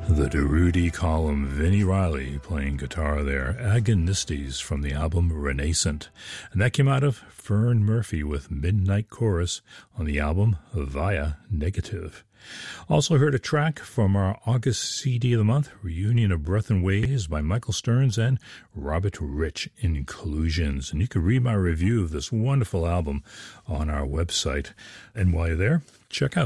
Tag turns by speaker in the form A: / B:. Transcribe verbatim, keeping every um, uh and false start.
A: The Darude column, Vinnie Riley playing guitar there, Agonistes from the album Renascent. And that came out of Fern Murphy with Midnight Chorus on the album Via Negative. Also heard a track from our August C D of the month, Reunion of Breath and Waves by Michael Stearns and Robert Rich Inclusions. And you can read my review of this wonderful album on our website. And while you're there, check out